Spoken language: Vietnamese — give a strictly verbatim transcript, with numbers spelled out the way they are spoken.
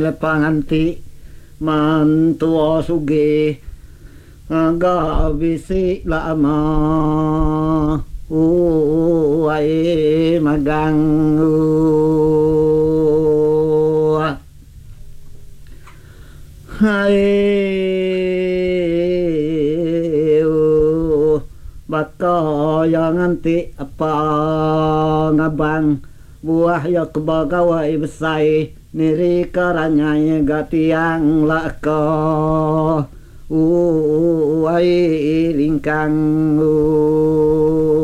panganti mantua suge gabisi lama uai magang hai baka yang anti apa ngabang buah ya kebagawai besai niri karanya gatiang laka uai lingkang